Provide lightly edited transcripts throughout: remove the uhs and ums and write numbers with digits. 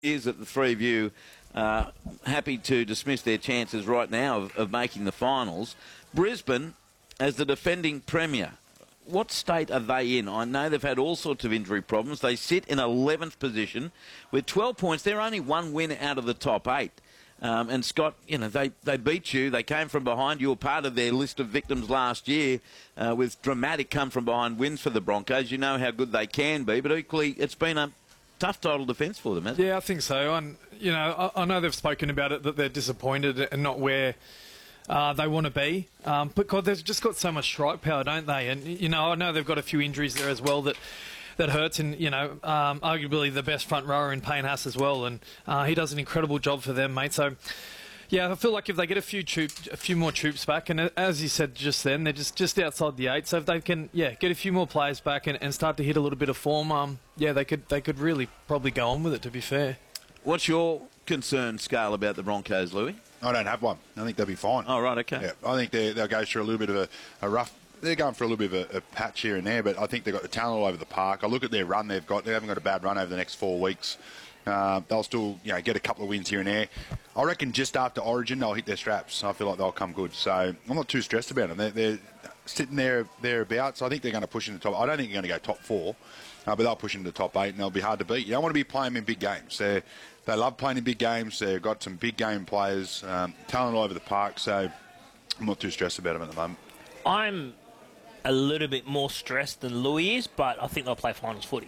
is that the three of you are happy to dismiss their chances right now of making the finals. Brisbane, as the defending premier, what state are they in? I know they've had all sorts of injury problems. They sit in 11th position with 12 points. They're only one win out of the top 8. And Scott, they beat you. They came from behind. You were part of their list of victims last year with dramatic come-from-behind wins for the Broncos. You know how good they can be, but equally it's been a tough title defence for them, hasn't it? Yeah, I think so. And, I know they've spoken about it, that they're disappointed and not where they want to be. But, God, they've just got so much strike power, don't they? And, I know they've got a few injuries there as well that hurts, and arguably the best front rower in Payne Haas as well, and he does an incredible job for them, mate. So yeah, I feel like if they get a few more troops back, and as you said just then, they're just outside the 8. So if they can get a few more players back and start to hit a little bit of form, they could really probably go on with it, to be fair. What's your concern scale about the Broncos, Louis? I don't have one. I think they'll be fine. Oh, right, okay. Yeah, I think they'll go through a little bit of a rough. They're going for a little bit of a patch here and there, but I think they've got the talent all over the park. I look at their run they've got. They haven't got a bad run over the next 4 weeks. They'll still get a couple of wins here and there. I reckon just after Origin, they'll hit their straps. I feel like they'll come good. So I'm not too stressed about them. They're sitting thereabouts. I think they're going to push into the top. I don't think they're going to go top 4, but they'll push into the top 8, and they'll be hard to beat. You don't want to be playing in big games. They love playing in big games. They've got some big game players, talent all over the park. So I'm not too stressed about them at the moment. I'm a little bit more stressed than Louis is, but I think they'll play finals footy.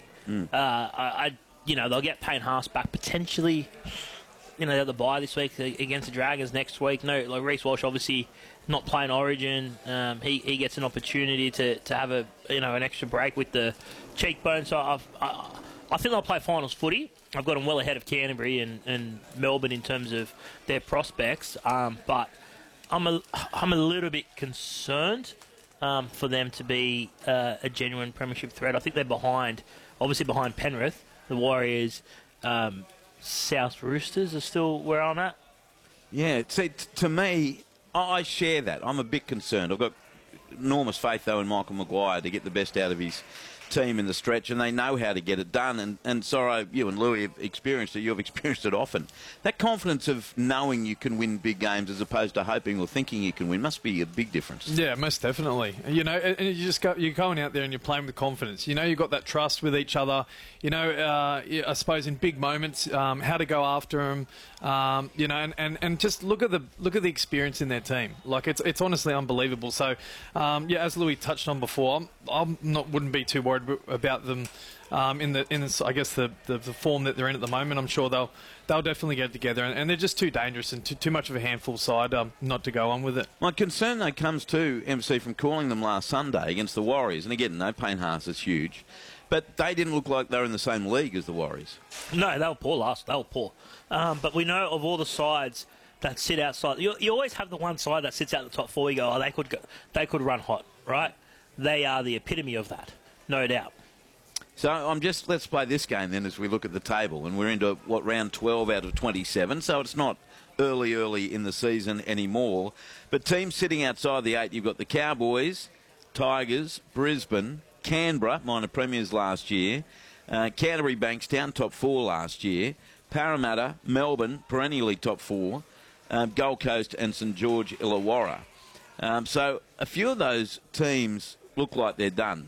They'll get Payne Haas back potentially. They have the bye this week against the Dragons next week. No, like Reece Walsh obviously not playing Origin. He gets an opportunity to have an extra break with the cheekbone. So I think they'll play finals footy. I've got them well ahead of Canterbury and Melbourne in terms of their prospects. But I'm a little bit concerned for them to be a genuine premiership threat. I think they're obviously behind Penrith. The Warriors, South Roosters are still where I'm at. Yeah, see, to me, I share that. I'm a bit concerned. I've got enormous faith, though, in Michael Maguire to get the best out of his team in the stretch, and they know how to get it done. And Sorrow, you and Louis have experienced it. You've experienced it often. That confidence of knowing you can win big games as opposed to hoping or thinking you can win must be a big difference. Yeah, most definitely. And you're going out there and you're playing with confidence. You've got that trust with each other. I suppose in big moments, how to go after them. And just look at the experience in their team. Like it's honestly unbelievable. So as Louis touched on before, wouldn't be too worried about them in I guess the form that they're in at the moment. I'm sure they'll definitely get together, and they're just too dangerous and too much of a handful side not to go on with it. My concern though comes to MC from calling them last Sunday against the Warriors, and again, no, Payne Haas is huge, but they didn't look like they were in the same league as the Warriors. No, they were poor last. They were poor, but we know of all the sides that sit outside. You always have the one side that sits out the top 4. You go, they could run hot, right? They are the epitome of that. No doubt. So let's play this game then as we look at the table. And we're into, round 12 out of 27. So it's not early in the season anymore. But teams sitting outside the 8, you've got the Cowboys, Tigers, Brisbane, Canberra, minor premiers last year, Canterbury Bankstown, top 4 last year, Parramatta, Melbourne, perennially top 4, Gold Coast and St George Illawarra. So a few of those teams look like they're done.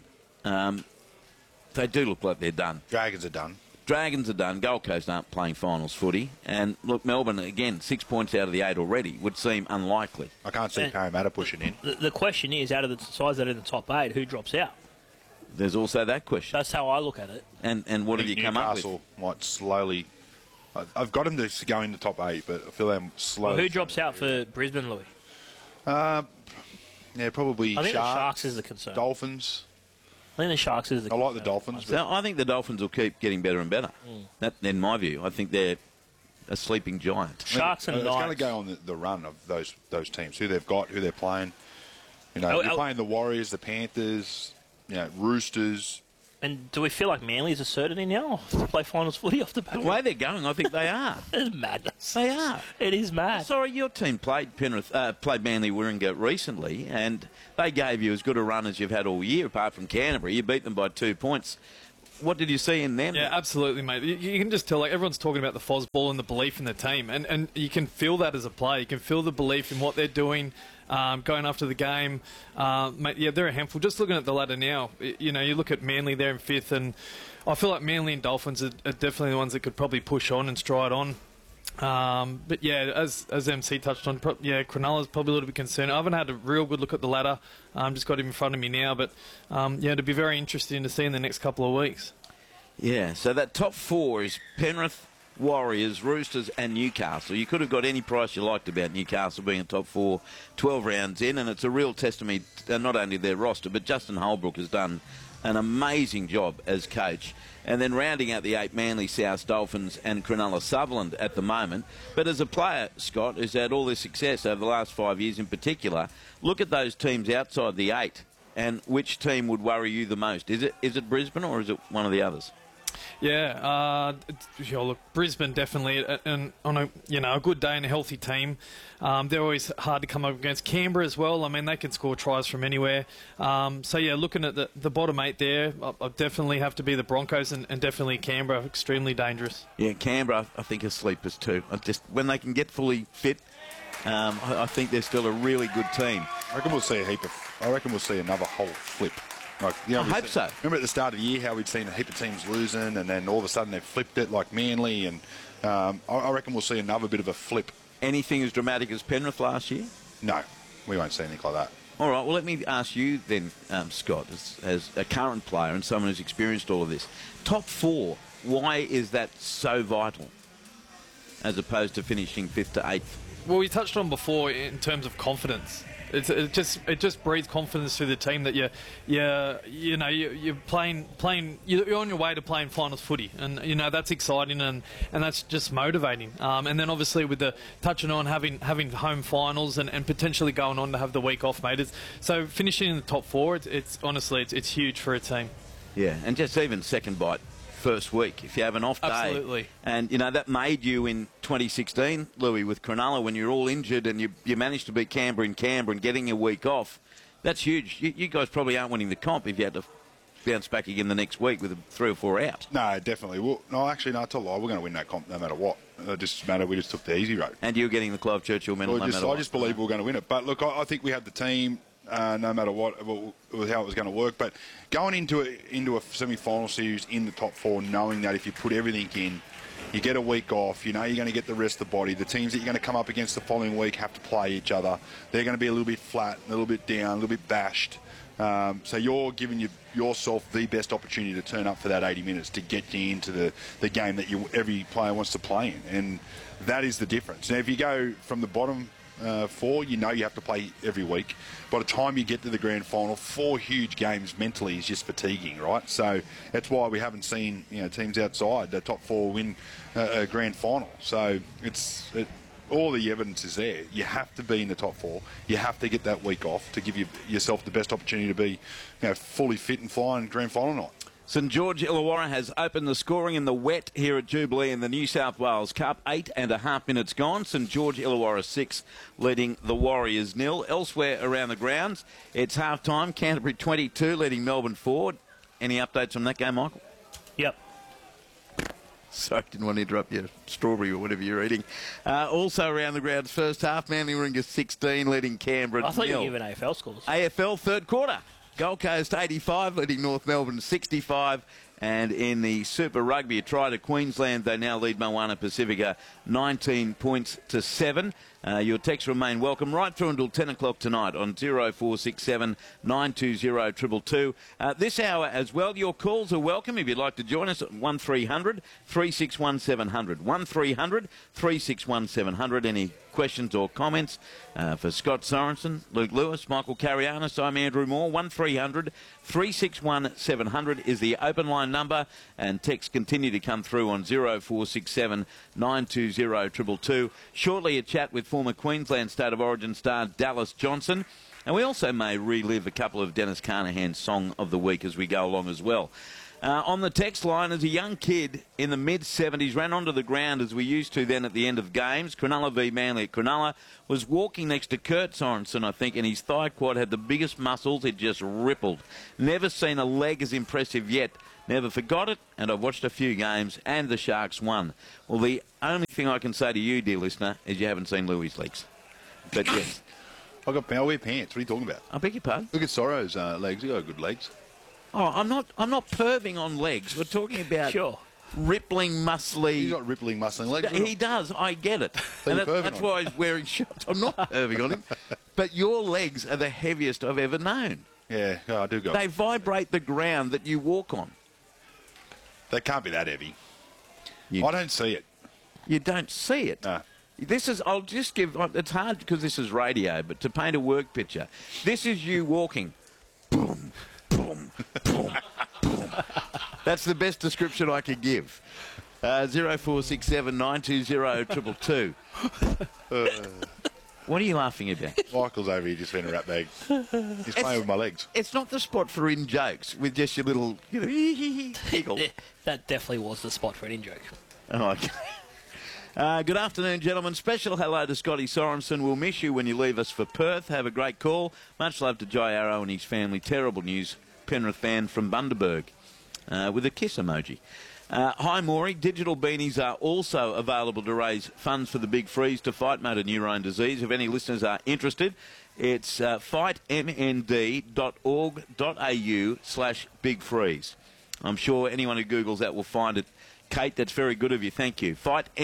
They do look like they're done. Dragons are done. Gold Coast aren't playing finals footy. And look, Melbourne, again, 6 points out of the 8 already would seem unlikely. I can't see Parramatta pushing in. The question is, out of the sides that are in the top 8, who drops out? There's also that question. That's how I look at it. And what have you come up with? Newcastle might slowly... I've got them to go in the top 8, but I feel they're slowly... Well, who drops out for Brisbane, Louis? Probably I think the Sharks is the concern. Dolphins. I think the Sharks is the concern. I like the Dolphins. So I think the Dolphins will keep getting better and better. That, in my view, I think they're a sleeping giant. Sharks and Knights. It's going to go on the run of those teams, who they've got, who they're playing. You're playing the Warriors, the Panthers, Roosters. And do we feel like Manly is a certainty now to play finals footy off the bat? The way they're going, I think they are. It's madness. They are. It is mad. Sorry, your team played Manly Warringah recently, and they gave you as good a run as you've had all year, apart from Canterbury. You beat them by 2 points. what did you see in them? Yeah, absolutely, mate. You can just tell, like, everyone's talking about the Foz ball and the belief in the team, and you can feel that as a player. You can feel the belief in what they're doing, going after the game. Mate, yeah, they're a handful. Just looking at the ladder now, you know, you look at Manly there in 5th, and I feel like Manly and Dolphins are definitely the ones that could probably push on and stride on. But yeah, as MC touched on, Cronulla's probably a little bit concerned. I haven't had a real good look at the ladder. Just got him in front of me now, but yeah, it'll be very interesting to see in the next couple of weeks. Yeah, so that top 4 is Penrith, Warriors, Roosters and Newcastle. You could have got any price you liked about Newcastle being a top 4 12 rounds in, and it's a real testimony not only their roster, but Justin Holbrook has done an amazing job as coach. And then rounding out the 8, Manly, South Dolphins and Cronulla Sutherland at the moment. But as a player, Scott, who's had all this success over the last 5 years in particular, look at those teams outside the 8 and which team would worry you the most? Is it Brisbane or is it one of the others? Yeah, look, Brisbane definitely, and on a good day and a healthy team, they're always hard to come up against. Canberra as well. I mean, they can score tries from anywhere. So yeah, looking at the bottom 8 there, I definitely have to be the Broncos and definitely Canberra, extremely dangerous. Yeah, Canberra, I think, are sleepers too. When they can get fully fit, I think they're still a really good team. I reckon we'll see another whole flip. Like, you know, I hope so. Remember at the start of the year how we'd seen a heap of teams losing, and then all of a sudden they've flipped it, like Manly, and I reckon we'll see another bit of a flip. Anything as dramatic as Penrith last year? No, we won't see anything like that. All right, well, let me ask you then, Scott, as a current player and someone who's experienced all of this. Top 4, why is that so vital as opposed to finishing 5th to 8th? Well, we touched on before in terms of confidence. It just breeds confidence through the team that you're playing. You're on your way to playing finals footy, and you know that's exciting and that's just motivating. And then obviously with the touching on having home finals and potentially going on to have the week off, mate. So finishing in the top 4, it's honestly it's huge for a team. Yeah, and just even second bite first week if you have an off day. Absolutely. And you know that made you in 2016, Louis, with Cronulla, when you're all injured and you managed to beat Canberra in Canberra and getting a week off. That's huge. You guys probably aren't winning the comp if you had to bounce back again the next week with 3 or 4 out. No, definitely. Well, no, actually, no, it's a lie. We're going to win that comp no matter what. We just took the easy road. And you're getting the Clive Churchill medal no matter what. I just believe we're going to win it. But look, I think we had the team. No matter what, how it was going to work. But going into a semi-final series in the top 4, knowing that if you put everything in, you get a week off, you know you're going to get the rest of the body. The teams that you're going to come up against the following week have to play each other. They're going to be a little bit flat, a little bit down, a little bit bashed. So you're giving yourself the best opportunity to turn up for that 80 minutes to get you into the game that every player wants to play in. And that is the difference. Now, if you go from the bottom 4, you know you have to play every week. By the time you get to the grand final, 4 huge games mentally is just fatiguing, right? So that's why we haven't seen teams outside the top 4 win a grand final. So all the evidence is there. You have to be in the top 4. You have to get that week off to give yourself the best opportunity to be fully fit and flying grand final night. St George Illawarra has opened the scoring in the wet here at Jubilee in the New South Wales Cup. 8.5 minutes gone. St George Illawarra 6 leading the Warriors 0. Elsewhere around the grounds, it's half-time. Canterbury 22 leading Melbourne 4. Any updates on that game, Michael? Yep. Sorry, didn't want to interrupt your strawberry or whatever you're eating. Also around the grounds, first half, Manly Warringah 16 leading Canberra 0. I thought you were giving AFL scores. AFL third quarter. Gold Coast 85 leading North Melbourne 65. And in the Super Rugby, a try to Queensland, they now lead Moana Pacifica 19 points to 7. Your texts remain welcome right through until 10 o'clock tonight on 0467 920 222. This hour as well, your calls are welcome if you'd like to join us at 1300 361 700. 1300 361 700. Any questions or comments for Scott Sorensen, Luke Lewis, Michael Carianis, I'm Andrew Moore. 1300 361 700 is the open line number, and texts continue to come through on 0467 920 222. Shortly a chat with former Queensland State of Origin star Dallas Johnson, and we also may relive a couple of Dennis Carnahan's Song of the Week as we go along as well. On the text line, as a young kid in the mid-70s, ran onto the ground as we used to then at the end of games. Cronulla v Manly at Cronulla, was walking next to Kurt Sorensen, I think, and his thigh quad had the biggest muscles. It just rippled. Never seen a leg as impressive yet. Never forgot it, and I've watched a few games, and the Sharks won. Well, the only thing I can say to you, dear listener, is you haven't seen Louis' legs. But yes. I wear pants. What are you talking about? I beg your pardon? Look at Sorrow's legs. He got good legs. Oh, I'm not perving on legs. We're talking about Sure. rippling, muscly. He's got rippling, muscling legs. He does. I get it. But And you're perving that's on why he's wearing shorts. I'm not perving on him. But your legs are the heaviest I've ever known. Yeah, I do go. They vibrate the ground that you walk on. They can't be that heavy. You- I don't see it. You don't see it. No. This is, I'll just give, it's hard because this is radio, but to paint a work picture, this is you walking. Boom, boom, boom, boom. That's the best description I could give. 0467 920 222. What are you laughing about? Michael's over here just being a rat bag. He's playing with my legs. It's not the spot for in jokes with just your little giggle. Yeah, that definitely was the spot for an in-joke. Oh, okay. Good afternoon, gentlemen. Special hello to Scotty Sorensen. We'll miss you when you leave us for Perth. Have a great call. Much love to Jai Arrow and his family. Terrible news. Penrith fan from Bundaberg with a kiss emoji. Hi, Maury. Digital beanies are also available to raise funds for the Big Freeze to fight motor neurone disease. If any listeners are interested, it's fightmnd.org.au/Big Freeze. I'm sure anyone who Googles that will find it. Kate, that's very good of you. Thank you.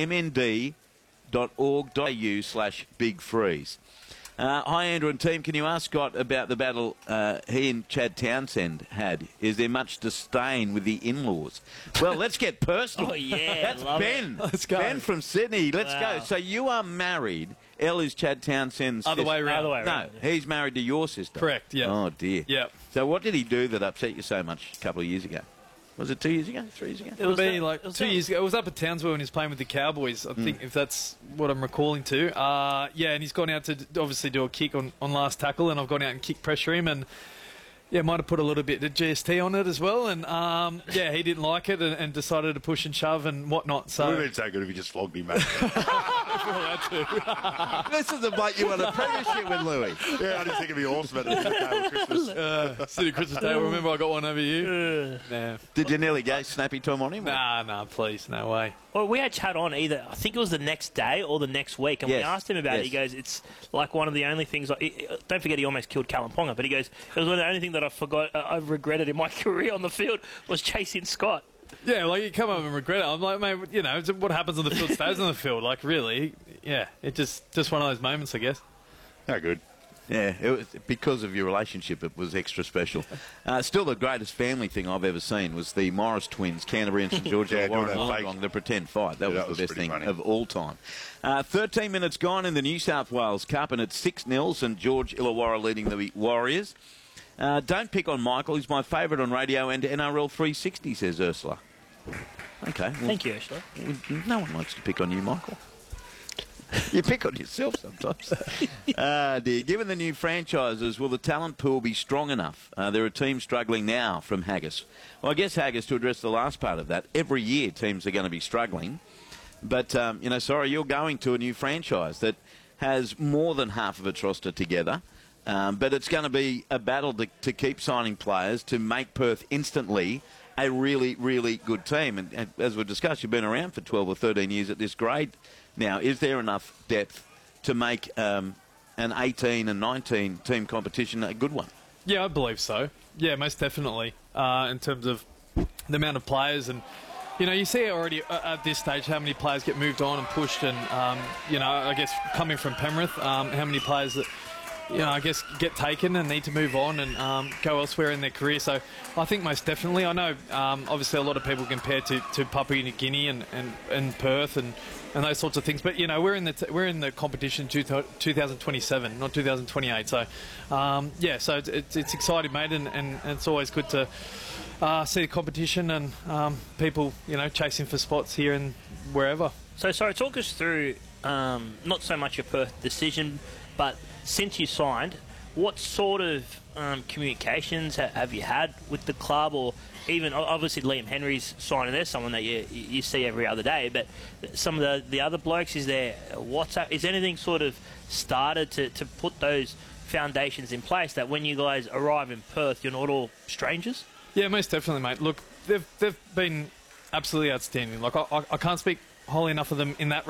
Fightmnd.org.au/Big Freeze. Hi, Andrew and team. Can you ask Scott about the battle he and Chad Townsend had? Is there much disdain with the in-laws? Well, let's get personal. Oh, yeah. That's love Ben. it. Let's go. Ben from Sydney. Let's Wow. go. So you are married. Elle is Chad Townsend's Other way sister. around. Other way No, around. he's married to your sister. Correct, yeah. Oh, dear. Yeah. So what did he do that upset you so much a couple of years ago? Was it 2 years ago? 3 years ago? It would be that- like it was 2 that- years ago. It was up at Townsville when he was playing with the Cowboys, I think, if that's what I'm recalling to. Yeah, and he's gone out to obviously do a kick on last tackle, and I've gone out and kick pressure him, and yeah, might have put a little bit of GST on it as well, and yeah, he didn't like it and decided to push and shove and whatnot. It would have So been so good if you just flogged me, mate. This is the bloke you want a premiership with, Louis. Yeah, I just think it'd be awesome at the dinner table Christmas. City Christmas Day, remember I got one over you? Nah. Did you nearly go snappy Tom on him? Nah, please, no way. Well, we had Chad on either, I think it was the next day or the next week, and Yes, we asked him about it. He yes. goes, it's like one of the only things, don't forget he almost killed Callum Ponga, but he goes, it was one of the only thing that I've regretted in my career on the field was chasing Scott. Yeah, like you come up and regret it. I'm like, mate, you know, what happens on the field stays on the field. Like, really, yeah, it just one of those moments, I guess. No good. Yeah, it was, because of your relationship, it was extra special. Still, the greatest family thing I've ever seen was the Morris twins, Canterbury and St George, Yeah, Warren doing that Wollongong, the pretend fight. That Yeah, was that the best was pretty thing funny. of all time. 13 minutes gone in the New South Wales Cup, and it's 6-0. St George Illawarra leading the Warriors. Don't pick on Michael. He's my favourite on radio and NRL 360, says Ursula. Okay. Well, Thank you, Ursula. no one likes to pick on you, Michael. You pick on yourself sometimes. Dear. Given the new franchises, will the talent pool be strong enough? There are teams struggling now from Haggis. Well, I guess Haggis, to address the last part of that, every year teams are going to be struggling. But, you know, sorry, you're going to a new franchise that has more than half of its roster together. But it's going to be a battle to keep signing players to make Perth instantly a really, really good team. And as we've discussed, you've been around for 12 or 13 years at this grade now. Is there enough depth to make an 18 and 19 team competition a good one? Yeah, I believe so. Yeah, most definitely. In terms of the amount of players, and you know, you see already at this stage how many players get moved on and pushed, and you know, I guess coming from Penrith, how many players that, you know, I guess get taken and need to move on and go elsewhere in their career. So I think most definitely. I know obviously a lot of people compare to Papua New Guinea and Perth and those sorts of things. But you know, we're in the competition 2027, not 2028. So yeah, so it's exciting, mate, and it's always good to see the competition and people, you know, chasing for spots here and wherever. So, sorry, talk us through not so much your Perth decision, but since you signed, What sort of communications have you had with the club, or even obviously Liam Henry's signing there, someone that you see every other day, but some of the other blokes, is there WhatsApp? Is anything sort of started to put those foundations in place that when you guys arrive in Perth, you're not all strangers? Yeah, most definitely, mate. Look, they've been absolutely outstanding. Like I can't speak highly enough of them in that